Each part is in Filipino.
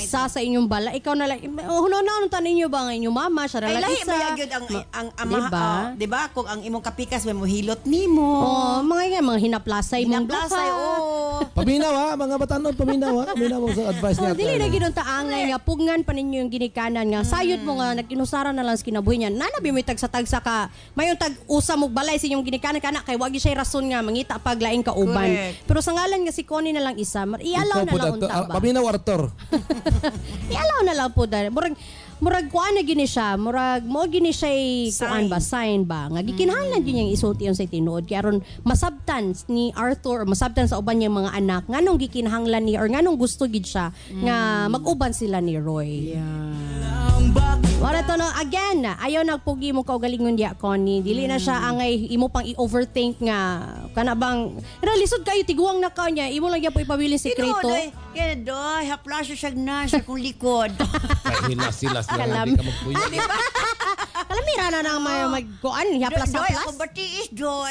isa sa inyong bala, ikaw na lang, huno-huno tanin niyo ba ang inyong mama, siya na lang lahi isa. ba yun ang ama, Diba? diba? Kung ang imong kapikas, may muhilot nimo. Oh, mga hinaplasay mong duha. Hinaplasay, oo. Paminaw ha, mga batanon, paminaw ha. Paminaw mo sa advice niya. Dili na ginong taangay nga, pugnan pa ninyo yung ginikanan nga, sayot mo nga, nag-inusara na lang sa kinabuhi niya. Nanabi mo tagsa-tagsa ka, mayong tag-usa mo balay sa inyong ginikanan ka na, kay wagi siya rason nga, mangita paglaing ka uban. Correct. Pero sa ngalan nga si Connie na lang isa, ialaw na lang unta ba? Paminaw Arthur. Ialaw na lang po dahil. Murag kuan na gini siya, murag mo gini siya kuan ba, sign ba. Nga gikinahanglan yun yung isulti yung sa tinuod. Kaya aron masabtan ni Arthur, or masabtan sa uban niyang mga anak, nganong gikinahanglan ni, or nganong gusto gid siya nga mag-uban sila ni Roy. Wala to no, again, ayaw nagpugi mo kaugalingon diya, Connie. Dili na siya angay imo pang i-overthink nga kana bang lisod kayo tiguang na ka niya, imo lang gyud po ipabilin sikreto. Kaya doy, haplas siya na sa kung likod. Ay, hilas-hilas lang, hindi ka magpuyo. Kalamira na nang magkuan, haplas. Doy, ako batiis, Doy.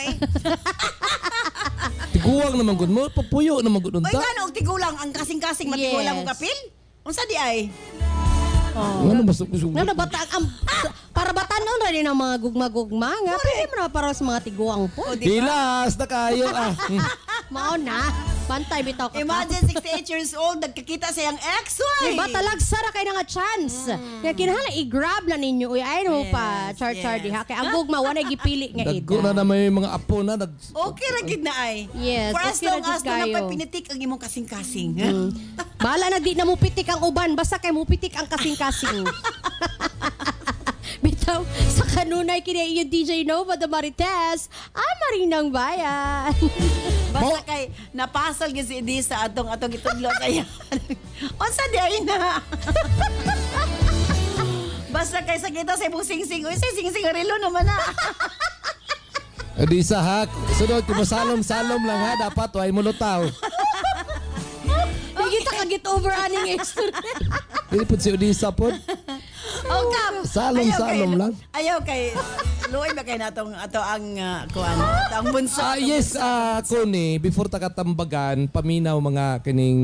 Tiguang naman gud mo, papuyo naman gud unta. Oy, kano tigulang ang kasing-kasing matigulang mo kapil? Unsa di ay? Ano masuk Nga bata para batanon ra din ang mga gugma-gugma nga pwede mo na para sa mga tiguang po. Hilas na kayo Mao na. Bantay bitaw ka. Imagine 68 years old, nagkakita sa iyang ex, oy. Diba talagsa kay nga chance. Kaya kinahanglan i-grab na ninyo. Uy, ay mo pa. Char-char diha. Kaya ang gugma, wala gipili nga Dagko ida. na may mga apo na. Okay ra gid na ay. Yes, For as okay ra long gid as na kayo. pinitik ang imong kasing-kasing. Bahala na di na mo pitik ang uban. Basta kay mo pitik ang kasing-kasing. Bitaw, sa kanunay kini yung DJ Nova de Marites, Marinang Bayan. Basta kay napasal gyud si Edisa atong itudlo kaya. Unsa di ay na? Basta kay sakita sa imong sing-sing. Uy, sa sing-sing relo naman na. Di sa hak. Sunod, kung masalom-salom lang ha, dapat ay mulutaw. Hindi kita kagit over aning extra. Dili po si Odisa po. Oh, Kap. Salom-salom lang. Ayaw kay luoy ba kay natong ato ang kuan, ang bunso. Yes, Connie, before takatambagan, paminaw mga kining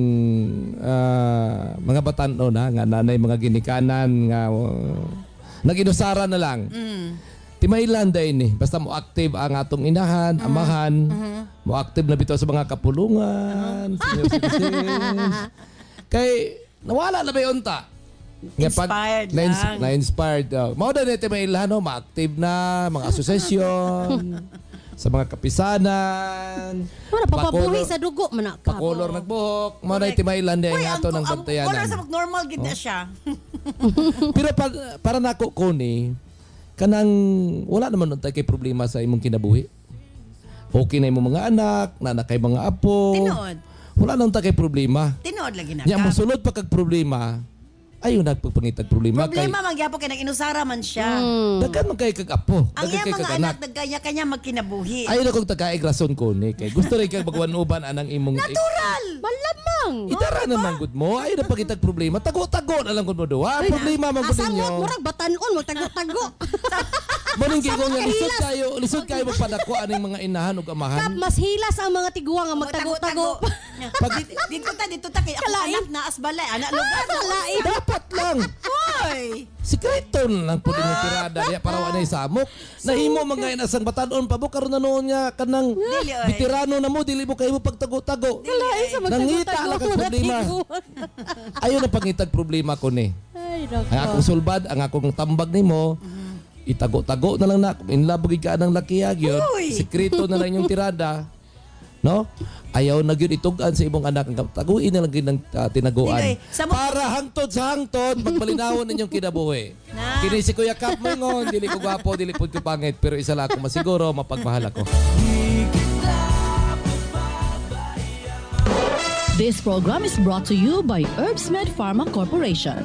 mga batanon na nga nanay mga ginikanan nga naginusara na lang. Timaylan din basta mo active ang atong inahan, amahan, mo active na bitaw sa mga kapulungan, senior citizens. Kay nawala na ba yung unta? Inspired lang. Na-inspired. Mao na nito may ilan, no? Ma-active na, mga asosasyon, sa mga kapisanan. Wala, papabuhi sa dugo man na ka. Pakolor nagbuhok. Mao na ito may ilan din ato ng bantayanan. Color sa normal gid na siya. Pero para nako Connie, kanang wala naman untay kay problema sa imong kinabuhi. Okay na imong mga anak, na kay mga apo. Tinuod. Wala na untay kay problema. Tinuod lagi na. Nya mosulod pa kag problema. Ayun nagpagpangitag problema. Problema magyapon kay nag-inusara man siya. Daghan man kay kag apo. Ang Daghan iyang kay mga kag anak anak. nagkanya-kanya magkinabuhi. Ayun akong tagaig rason ko ni kay gusto rin kay magwan-uban anang imong Natural. Malamang. Itara naman gud mo. Ayun na pagitag problema. Tago-tago na lang gud mo do. Problema man gud Asamot, ninyo. murag batanon, magtago-tago. Maning gigo nga lisod kayo magpadako aning mga inahan ug Kap, amahan. mas hilas ang mga tiguang nga magtago-tago. Dito ta kay ako anak na asbalay, anak lugar. Kalai. Dapat lang. Hoy. Sikreto lang po din yung tirada niya para wala samok. Nahimo mga inasang batanon pa mo karon na noon niya kanang Dili, oy. veterano na mo dili mo kayo pagtago-tago. Kalai sa Nangita lang kag problema. Ayun ang pangitag problema ko ni. Ay, Ang nako. akong sulbad, ang akong tambag nimo, itago-tago na lang na. Inlabog ka ng lakiyag yun. Uy! Sikreto na lang yung tirada. No? Ayaw na yun itugan sa ibong anak. Taguin na lang yun ng tinaguan. Dili, Para hangtod sa hangtod, magpalinawon ninyong kinabuhi. Na. Kini si Kuya Kap mo ngon, dili ko gwapo, dili po ko pangit. Pero isa lang ako masiguro, mapagmahal ako. This program is brought to you by Herbsmed Pharma Corporation.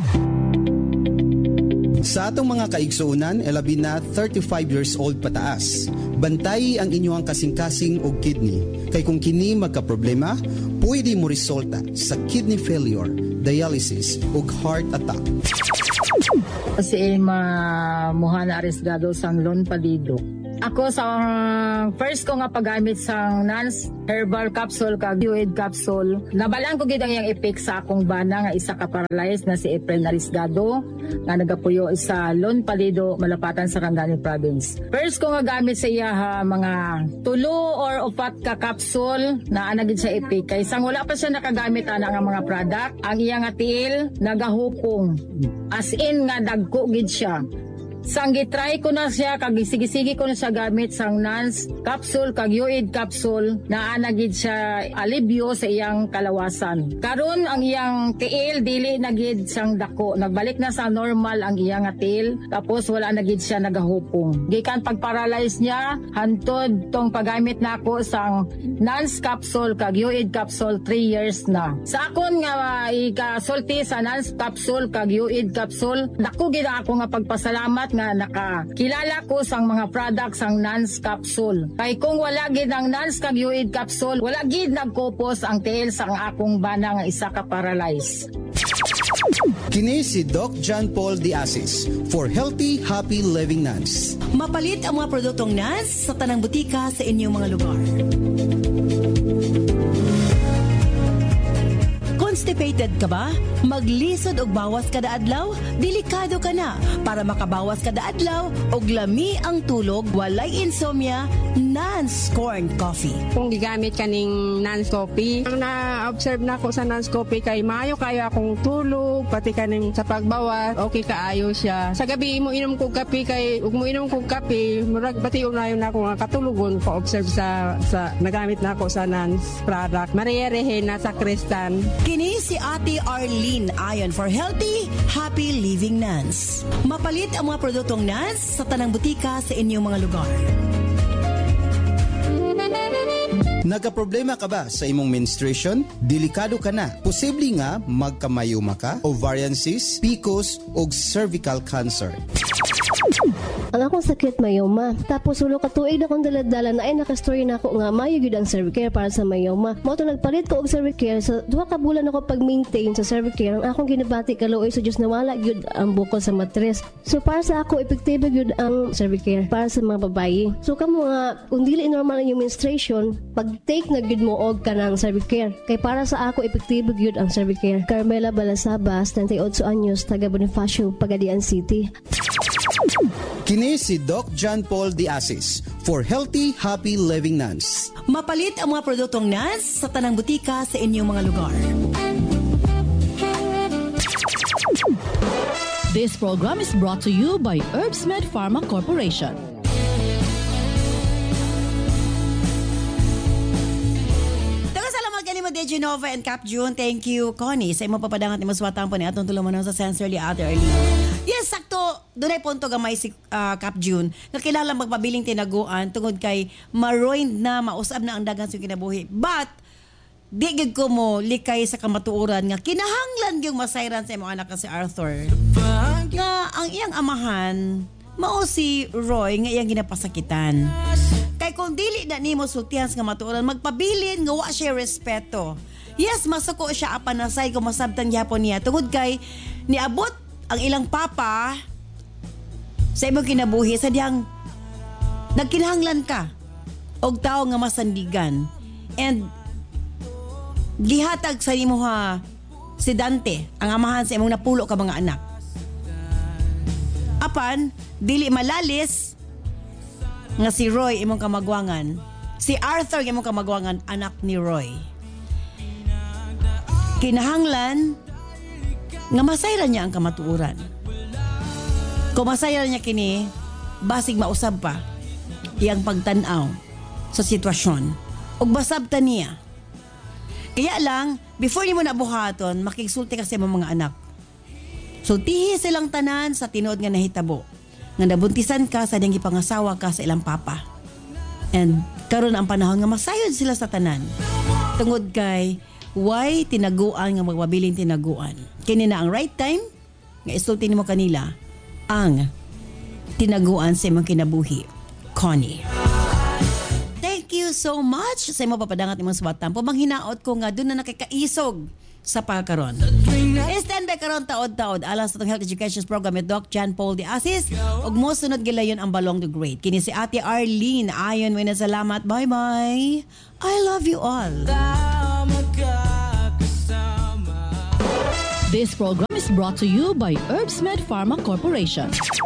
Sa atong mga kaigsuunan, labi na 35 years old pataas. Bantay ang inyong kasing-kasing og kidney. Kay kung kini magka-problema, pwede mo resulta sa kidney failure, dialysis ug heart attack. Si Emma Mohana Arriesgado Sanglon Palido. Ako sa first ko nga paggamit sa Nance herbal capsule kag Fluid capsule. Nabalaan ko gid ang iyang effect sa akong bana nga isa ka paralyzed na si April Narisgado nga nagapuyo sa Lon Palido, Malapatan, Sarangani Province. First ko nga gamit sa iya mga 2 or 4 ka capsule na anagid sa effect. Kay sang wala pa siya nakagamit ana nga mga product, ang iya nga tiil nagahupong. As in nga dagko gid siya. Sang gitry ko na siya, kag sige ko na siya gamit sang Nance capsule kag Fluid capsule na anagid siya alibyo sa iyang kalawasan. Karon ang iyang tiil dili na gid sang dako, nagbalik na sa normal ang iyang tiil, tapos wala na gid siya nagahupong. Gikan pag-paralyze niya hantod tong paggamit nako sang Nance capsule kag Fluid capsule 3 years na. Sa akon nga ikasulti sa Nance capsule kag Fluid capsule, dako gid ako nga pagpasalamat nga nakakilala ko sang mga products sang Nance capsule. Kay kung wala gid ang Nance kag Fluid capsule, wala gid nagkupos ang tiil sang akong bana nga isa ka paralyzed. Kini si Doc John Paul Diasis for Healthy, Happy Living Nance. Mapalit ang mga produktong Nance sa tanang butika sa inyong mga lugar. Constipated ka ba? Maglisod og bawas kada adlaw? Delikado ka na. Para makabawas kada adlaw og lami ang tulog, walay insomnia, Nance Corn Coffee. Kung gigamit kaning Nance Coffee, ang na-observe na ko sa Nance Coffee kay maayo kayo akong tulog, pati kaning sa pagbawas, okay kaayo siya. Sa gabi mo inom kog kape kay ug mo inom kog kape, murag pati unayon na ako nga katulugon pa-observe sa nagamit na ako sa Nance product. Mariyerehe na sa Kristan. Kini si Ate Arlene ayon for Healthy, Happy Living Nance. Mapalit ang mga produktong Nance sa tanang butika sa inyong mga lugar. Nagaproblema ka ba sa imong menstruation? Delikado ka na. Posible nga magkamayuma ka, ovarian cyst, PCOS o cervical cancer. Ang akong sakit mayoma. Tapos ulo ka tuig na kong daladala na ay nakastory na ako nga mayo gyud ang Cervicare para sa mayoma. Mao to nagpalit ko og Cervicare sa 2 ka bulan ako pag-maintain sa Cervicare. Ang akong ginabati kaluoy sa Dios na wala gyud ang bukol sa matres. So para sa ako epektibo gyud ang Cervicare para sa mga babayi. So kamo nga kung dili normal ang iyong menstruation, pag-take na gyud mo og kanang Cervicare. Kay para sa ako epektibo gyud ang Cervicare. Carmela Balasabas, 38 anyos, taga Bonifacio, Pagadian City. Kini si Doc John Paul Diasis for Healthy, Happy Living Nance. Mapalit ang mga produktong Nance sa tanang butika sa inyong mga lugar. This program is brought to you by Herbsmed Pharma Corporation. De Genova and Cap June, thank you, Connie. Sa imong papadangat ni maswatang po ni atong tulumanon sa sensorly Ate Arlene. Yes, sakto. Doon ay punto gamay si Cap June. Nakilala magpabiling tinaguan tungod kay maroined na, mausab na ang dagan sa kinabuhi. But, di gid ko mo likay sa kamatuoran nga kinahanglan yung masayran sa imong anak ka si Arthur. Nga ang iyang amahan, mao si Roy nga iyang ginapasakitan. Kay kung dili na nimo sultihan nga matuoran, magpabilin nga wa siya respeto. Yes, masuko siya apanasay kung masabtan gyapon niya. Tungod kay niabot ang ilang papa sa imong kinabuhi sa diyang nagkinahanglan ka og tao nga masandigan. And gihatag sa imo si Dante, ang amahan sa imong napulo ka mga anak. Apan, dili malalis nga si Roy imong kamagwangan, si Arthur imong kamagwangan, anak ni Roy. Kinahanglan nga masayran niya ang kamatuoran. Kung masayran niya kini, basig mausab pa iyang pagtanaw sa sitwasyon. Ug basabtan niya. Kaya lang, before ni mo nabuhaton, makigsulti ka sa imong mga anak. So tihi silang tanan sa tinuod nga nahitabo. Nga nabuntisan ka sa diyang ipangasawa ka sa ilang papa. And karon ang panahon nga masayod sila sa tanan. Tungod kay why tinaguan nga magpabiling tinaguan. Kini na ang right time nga isulti nimo kanila ang tinaguan sa imong kinabuhi. Connie. Thank you so much sa imong papadangat imong suwatan. Pamang hinaot ko nga doon na nakikaisog sa pagkaron. Stand by karon taod-taod alas sa itong health education program with Doc John Paul de Asis. Ug mo sunod gilayon ang Balong the Great. Kini si Ate Arlene. Ayon mo na salamat. Bye-bye. I love you all. This program is brought to you by Herbsmed Pharma Corporation.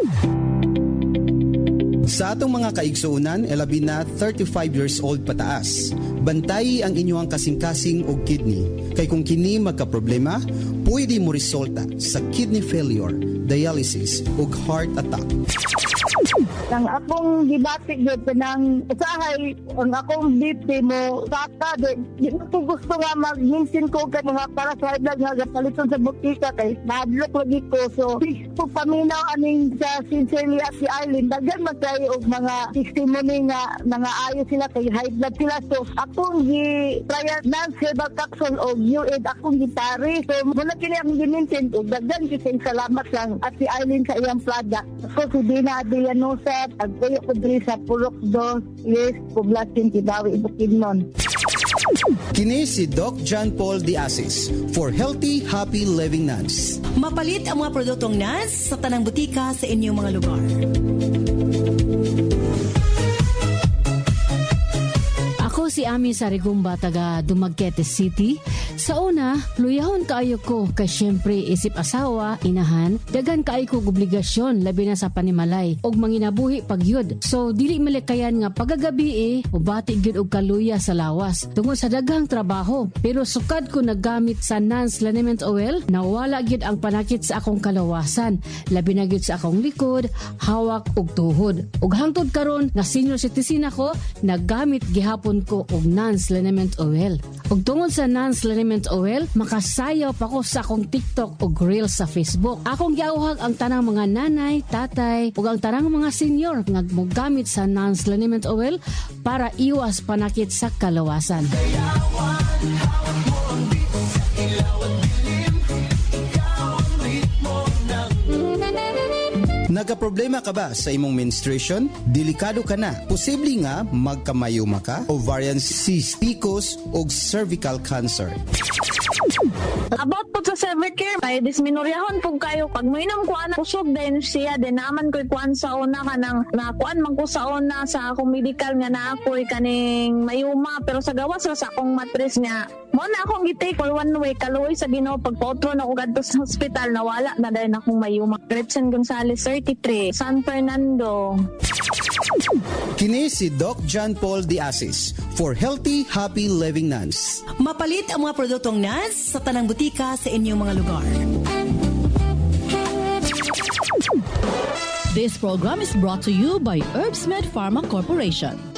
Sa atong mga kaigsuunan, labi na 35 years old pataas. Bantayi ang inyong kasing-kasing og kidney. Kay kung kini magka-problema, pwede mo resulta sa kidney failure, dialysis ug heart attack. Ang akong gibatik yun, pinang usahay, ang akong BP mo, saka, di ko gusto nga mag-minsin ko kay mga para sa high blood nga paliton sa butika kay madlock lagi ko. So, kung paminaw aning sa Sincerely at si Eileen, daghan matay og mga testimony nga nangaayo sila kay high blood sila. So, akong gi-trial non-herbal capsule o UAID, akong gitari. So, muna kini ang giminsin ko, daghan kising salamat lang at si Eileen sa iyang product. So, si Dina Adrianosa, agkuyo ko diri sa Purok 2, yes, Poblacion, Kidawi, Bukidnon. Kini si Doc John Paul de Asis for Healthy, Happy Living Nuns. Mapalit ang mga produktong NANS sa tanang butika sa inyong mga lugar. Ako si Ami Sarigumba, taga Dumaguete City. Sa una, luyahon kaayo ko kay syempre isip asawa, inahan, dagan kaayo ko obligasyon labi na sa panimalay og manginabuhi pagyud. So dili malikayan nga pagagabi ubati gyud og kaluya sa lawas tungod sa daghang trabaho. Pero sukad ko naggamit sa Nans Liniment Oil, nawala gyud ang panakit sa akong kalawasan, labi na gyud sa akong likod, hawak ug tuhod. Ug hangtod karon nga senior citizen ako, naggamit gihapon ko og Nans Liniment Oil. Ug tungod sa Nans Liniment Oil, makasayaw pa ko sa akong TikTok o Reels sa Facebook. Akong giawhag ang tanang mga nanay, tatay, ug ang tanang mga senior nga mogamit sa Nans Liniment Oil para iwas panakit sa kalawasan. Nagaproblema ka ba sa imong menstruation? Delikado ka na. Posible nga magkamayuma ka, ovarian cyst, PCOS o cervical cancer. About po sa Evercare, may disminuryahon po kayo. Pag mo inom ko anak, kusog din siya. Din naman ko'y kuhan sa una ka nang nakuhan man ko sa una sa akong medical nga na ako'y kaning mayuma. Pero sa gawas sa akong matris nga, mo na akong gitake for 1 week. Kaluoy sa Ginoo, pagpotro na ako gadto sa hospital, nawala na dahil akong mayuma. Gretchen Gonzalez, 33, San Fernando. Kini si Doc John Paul de Asis for Healthy, Happy Living Nuns. Mapalit ang mga produktong NANS sa tanang butika sa inyong mga lugar. This program is brought to you by Herbsmed Pharma Corporation.